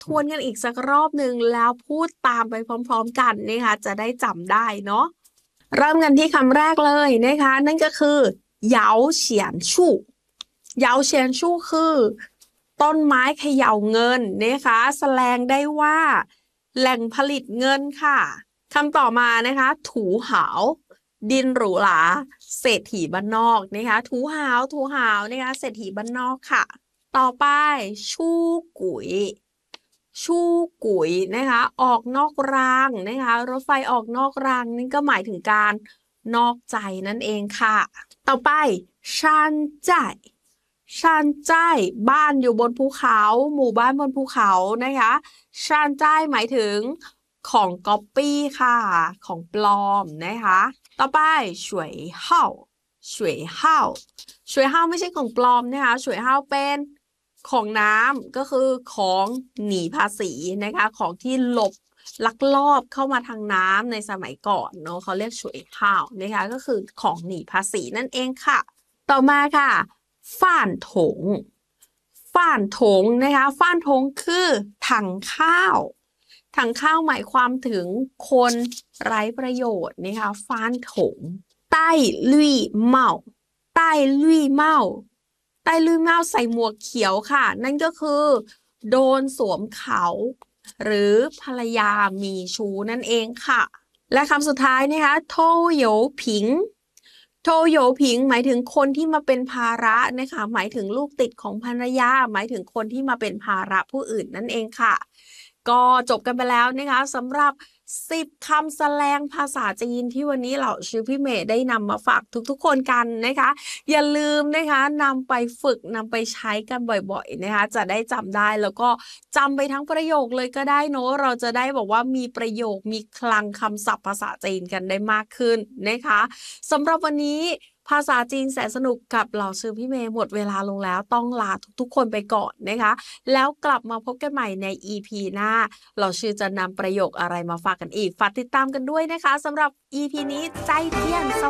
ทวนกันอีกสักรอบหนึ่งแล้วพูดตามไปพร้อมๆกันนะคะจะได้จำได้เนาะเริ่มกันที่คำแรกเลยนะคะนั่นก็คือเหยาเฉียนชู่เหยาเฉียนชู่คือต้นไม้เขย่าเงินนะคะแสดงได้ว่าแหล่งผลิตเงินค่ะคำต่อมานะคะถูหาวดินหรูหราเศรษฐีบ้านนอกนะคะถูหาวนะคะเศรษฐีบ้านนอกค่ะต่อไปชู่กุ๋ยชู่กุ๋ยนะคะออกนอกรางนะคะรถไฟออกนอกรางนี่ก็หมายถึงการนอกใจนั่นเองค่ะต่อไปชานจ่ายชานจ่ายบ้านอยู่บนภูเขาหมู่บ้านบนภูเขานะคะชานจ่ายหมายถึงของก๊อปปี้ค่ะของปลอมนะคะต่อไปสวยเห่าสวยเห่าสวยเห่าไม่ใช่ของปลอมนะคะสวยเห่าเป็นของน้ำก็คือของหนีภาษีนะคะของที่หลบลักลอบเข้ามาทางน้ำในสมัยก่อนเนาะเขาเรียกสวยเห่านะคะก็คือของหนีภาษีนั่นเองค่ะต่อมาค่ะฟ่านถงฟ่านถงนะคะฟ่านถงคือถังข้าวถังข้าวหมายความถึงคนไร้ประโยชน์นะคะฟ่านถงใต้ลุยเมาใต้ลุยเมาใต้ลุยเมาใส่หมวกเขียวค่ะนั่นก็คือโดนสวมเขาหรือภรรยามีชู้นั่นเองค่ะและคำสุดท้ายนะคะโทโยผิงโทโยผิงหมายถึงคนที่มาเป็นภาระนะคะหมายถึงลูกติดของภรรยาหมายถึงคนที่มาเป็นภาระผู้อื่นนั่นเองค่ะก็จบกันไปแล้วนะคะสำหรับ10คำแสลงภาษาจีนที่วันนี้เราชื่อพี่เมย์ได้นำมาฝากทุกๆคนกันนะคะอย่าลืมนะคะนำไปฝึกนำไปใช้กันบ่อยๆนะคะจะได้จำได้แล้วก็จำไปทั้งประโยคเลยก็ได้เนอะเราจะได้บอกว่ามีประโยคมีคลังคำศัพท์ภาษาจีนกันได้มากขึ้นนะคะสำหรับวันนี้ภาษาจีนแสนสนุกกับเหล่าซื้อพี่เมย์หมดเวลาลงแล้วต้องลาทุกๆคนไปก่อนนะคะแล้วกลับมาพบกันใหม่ใน EP หน้าเราชื่อจะนำประโยคอะไรมาฝากกันอีกฝากติดตามกันด้วยนะคะสำหรับ EP นี้ใจเทียน